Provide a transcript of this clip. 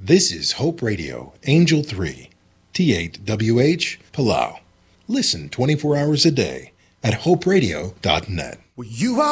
This is Hope Radio, Angel 3, T8WH, Palau. Listen 24 hours a day at hoperadio.net. You are